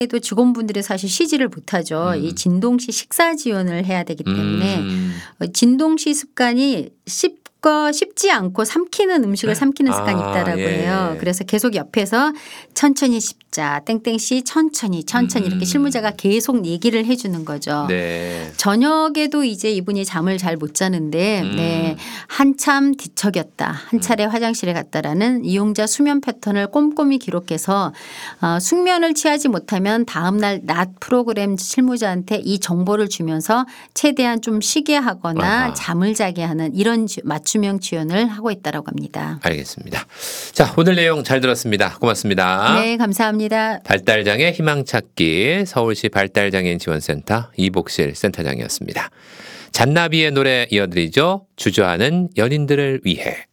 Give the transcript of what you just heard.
또 직원분들이 사실 쉬지를 못하죠. 이 진동시 식사 지원을 해야 되기 때문에 진동시 습관이 쉽지 않고 삼키는 음식을 삼키는 습관이 있다라고 해요. 그래서 계속 옆에서 천천히 씹자 땡땡씨 천천히 이렇게 실무자가 계속 얘기를 해 주는 거죠. 네. 저녁에도 이제 이분이 잠을 잘 못 자는데 네, 한참 뒤척였다. 한 차례 화장실에 갔다라는 이용자 수면 패턴을 꼼꼼히 기록해서 숙면을 취하지 못하면 다음날 낮 프로그램 실무자한테 이 정보를 주면서 최대한 좀 쉬게 하거나 잠을 자게 하는 이런 맞춤형 지원을 하고 있다고 합니다. 알겠습니다. 자, 오늘 내용 잘 들었습니다. 고맙습니다. 네, 감사합니다. 발달장애 희망찾기 서울시 발달장애인 지원센터 이복실 센터장이었습니다. 잔나비의 노래 이어드리죠. 주저하는 연인들을 위해.